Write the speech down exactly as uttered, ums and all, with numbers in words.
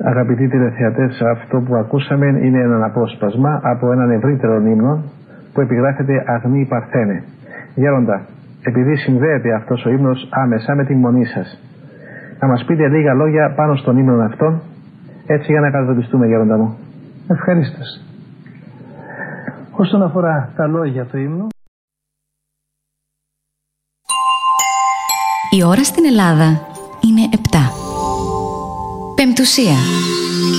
Αγαπητοί τηλεθεατές, αυτό που ακούσαμε είναι ένα απόσπασμα από έναν ευρύτερο ύμνο που επιγράφεται «Αγνή Παρθένε». Γέροντα, επειδή συνδέεται αυτός ο ύμνος άμεσα με τη μονή σας, να μας πείτε λίγα λόγια πάνω στον ύμνο αυτόν, έτσι για να κατατοπιστούμε, γέροντα μου. Ευχαρίστως. Όσον αφορά τα λόγια του ύμνου, η ώρα στην Ελλάδα είναι επτά. Πεμπτουσία.